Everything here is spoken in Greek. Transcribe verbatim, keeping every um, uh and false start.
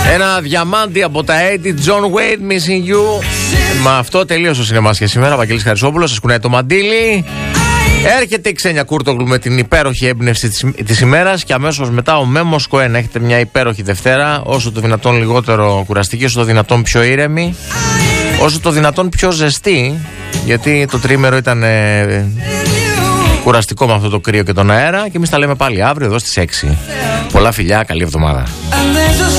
Ένα διαμάντι από τα ογδόντα, John Wade, Missing You. Με αυτό τελείωσε ο σινεμάς για σήμερα. Βαγγέλης Χαρισόπουλος, σας κουνάει το μαντίλι. Έρχεται η Ξένια Κούρτογλου με την υπέροχη έμπνευση της, της ημέρας και αμέσως μετά ο Μέμος Κοέν. Έχετε μια υπέροχη Δευτέρα, όσο το δυνατόν λιγότερο κουραστική, όσο το δυνατόν πιο ήρεμη, όσο το δυνατόν πιο ζεστή, γιατί το τρίμερο ήταν ε, κουραστικό με αυτό το κρύο και τον αέρα. Και εμείς τα λέμε πάλι αύριο εδώ στις έξι. Πολλά φιλιά, καλή εβδομάδα.